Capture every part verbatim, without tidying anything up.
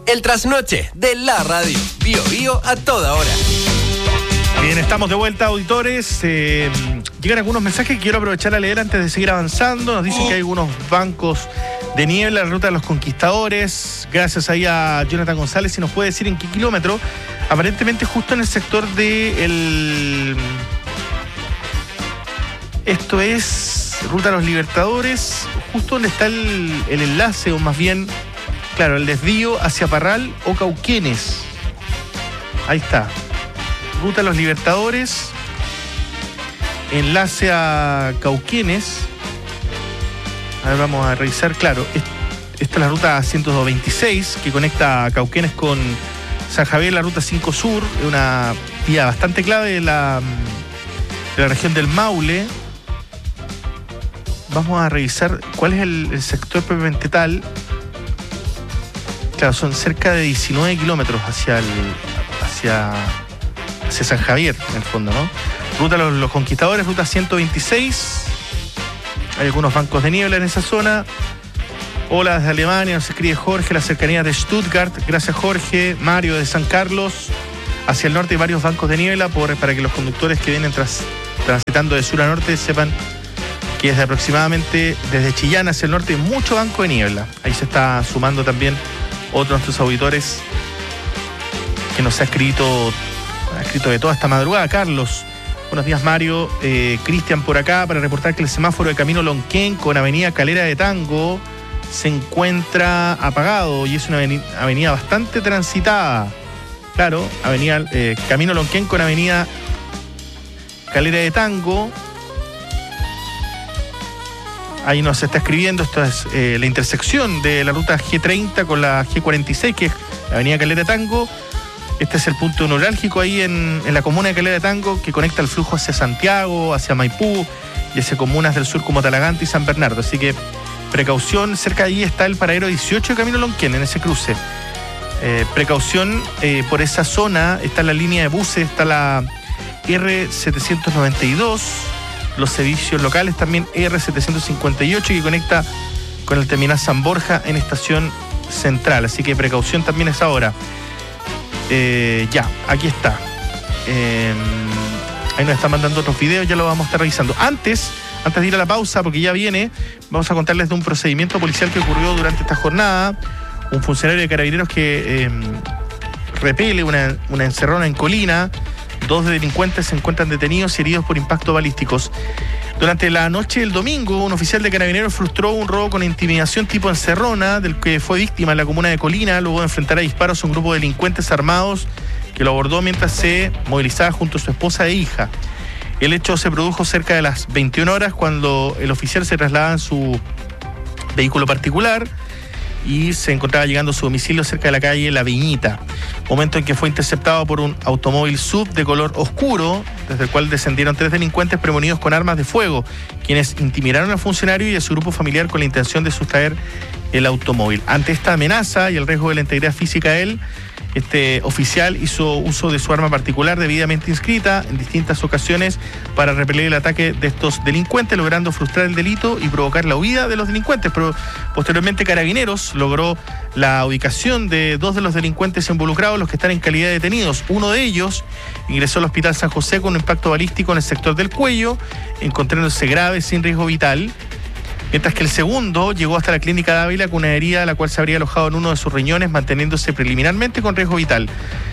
El trasnoche de la radio. Bio Bio a toda hora. Bien, estamos de vuelta, auditores. Eh, llegan algunos mensajes que quiero aprovechar a leer antes de seguir avanzando. Nos dicen que hay algunos bancos de niebla en la ruta de los Conquistadores. Gracias ahí a Jonathan González, si nos puede decir en qué kilómetro. Aparentemente justo en el sector de el... Esto es ruta de los Libertadores, justo donde está el, el enlace, o más bien, claro, el desvío hacia Parral o Cauquenes. Ahí está. Ruta de los Libertadores, enlace a Cauquenes. A ver, vamos a revisar. Claro, esta es la ruta ciento veintiséis que conecta a Cauquenes con San Javier, la ruta cinco Sur, una vía bastante clave de la, de la región del Maule. Vamos a revisar cuál es el, el sector propiamente tal. Claro, son cerca de diecinueve kilómetros hacia el hacia, hacia San Javier, en el fondo, ¿no? Ruta de los, los Conquistadores, ruta ciento veintiséis. Hay algunos bancos de niebla en esa zona. Hola desde Alemania, nos escribe Jorge, la cercanía de Stuttgart. Gracias, Jorge. Mario de San Carlos. Hacia el norte hay varios bancos de niebla por, para que los conductores que vienen tras, transitando de sur a norte sepan que es de aproximadamente desde Chillán hacia el norte mucho banco de niebla. Ahí se está sumando también otro de nuestros auditores que nos ha escrito, ha escrito de toda esta madrugada. Carlos, buenos días, Mario. Eh, Cristian por acá para reportar que el semáforo de Camino Lonquén con avenida Calera de Tango se encuentra apagado y es una avenida, avenida bastante transitada. Claro, avenida eh, Camino Lonquén con avenida Calera de Tango. Ahí nos está escribiendo, esto es eh, la intersección de la ruta G treinta con la G cuarenta y seis, que es la avenida Calera de Tango. Este es el punto neurálgico ahí en, en la comuna de Calera de Tango, que conecta el flujo hacia Santiago, hacia Maipú y hacia comunas del sur como Talagante y San Bernardo. Así que precaución, cerca de ahí está el paradero dieciocho de Camino Lonquén, en ese cruce. Eh, precaución eh, por esa zona, está la línea de buses, está la R setecientos noventa y dos, los servicios locales también R setecientos cincuenta y ocho que conecta con el terminal San Borja en estación central, así que precaución también es ahora. Eh, ya, aquí está. Eh, ahí nos están mandando otros videos, ya lo vamos a estar revisando. Antes, antes de ir a la pausa, porque ya viene, vamos a contarles de un procedimiento policial que ocurrió durante esta jornada. Un funcionario de Carabineros que eh, repele una, una encerrona en Colina. Dos delincuentes se encuentran detenidos y heridos por impactos balísticos. Durante la noche del domingo, un oficial de Carabineros frustró un robo con intimidación tipo encerrona, del que fue víctima en la comuna de Colina, luego de enfrentar a disparos a un grupo de delincuentes armados que lo abordó mientras se movilizaba junto a su esposa e hija. El hecho se produjo cerca de las veintiuna horas, cuando el oficial se trasladaba en su vehículo particular y se encontraba llegando a su domicilio cerca de la calle La Viñita, momento en que fue interceptado por un automóvil S U V de color oscuro, desde el cual descendieron tres delincuentes premonidos con armas de fuego, quienes intimidaron al funcionario y a su grupo familiar con la intención de sustraer el automóvil. Ante esta amenaza y el riesgo de la integridad física de él, este oficial hizo uso de su arma particular debidamente inscrita en distintas ocasiones para repeler el ataque de estos delincuentes, logrando frustrar el delito y provocar la huida de los delincuentes. Pero posteriormente Carabineros logró la ubicación de dos de los delincuentes involucrados, los que están en calidad de detenidos. Uno de ellos ingresó al Hospital San José con un impacto balístico en el sector del cuello, encontrándose grave sin riesgo vital, mientras que el segundo llegó hasta la clínica de Ávila con una herida la cual se habría alojado en uno de sus riñones, manteniéndose preliminarmente con riesgo vital.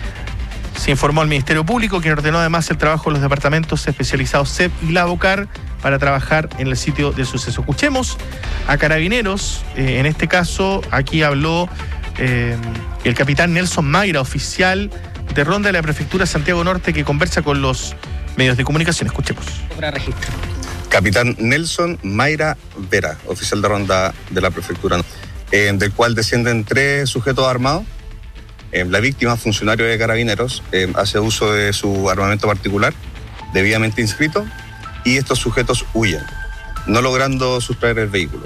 Se informó al Ministerio Público, quien ordenó además el trabajo de los departamentos especializados C E P y Lavocar para trabajar en el sitio del suceso. Escuchemos a Carabineros, eh, en este caso aquí habló eh, el capitán Nelson Mayra, oficial de ronda de la Prefectura Santiago Norte, que conversa con los medios de comunicación. Escuchemos. Para registro. Capitán Nelson Mayra Vera, oficial de ronda de la prefectura, eh, del cual descienden tres sujetos armados. Eh, la víctima, funcionario de Carabineros, eh, hace uso de su armamento particular, debidamente inscrito, y estos sujetos huyen, no logrando sustraer el vehículo.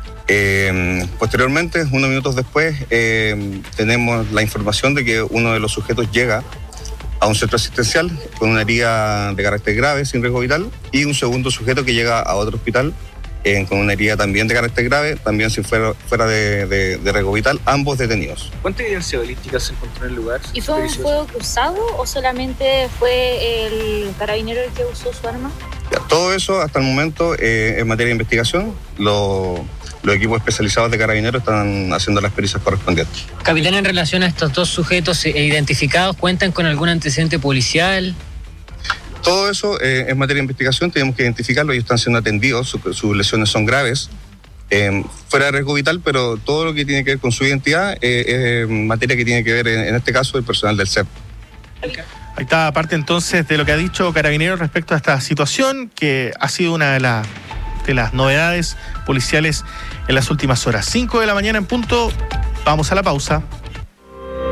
Eh, posteriormente, unos minutos después, eh, tenemos la información de que uno de los sujetos llega a un centro asistencial con una herida de carácter grave, sin riesgo vital, y un segundo sujeto que llega a otro hospital eh, con una herida también de carácter grave, también si fuera, fuera de, de, de riesgo vital, ambos detenidos. ¿Cuánta evidencia balística se encontró en el lugar? ¿Y fue un fuego cruzado o solamente fue el carabinero el que usó su arma? Ya, todo eso hasta el momento eh, en materia de investigación, lo, los equipos especializados de carabineros están haciendo las pericias correspondientes. Capitán, en relación a estos dos sujetos identificados, ¿cuentan con algún antecedente policial? Todo eso eh, en materia de investigación tenemos que identificarlo, ellos están siendo atendidos, su, sus lesiones son graves, eh, fuera de riesgo vital, pero todo lo que tiene que ver con su identidad eh, es materia que tiene que ver, en, en este caso, el personal del C E P. Ahí está parte entonces de lo que ha dicho Carabineros respecto a esta situación, que ha sido una de, la, de las novedades policiales en las últimas horas. cinco de la mañana en punto, vamos a la pausa.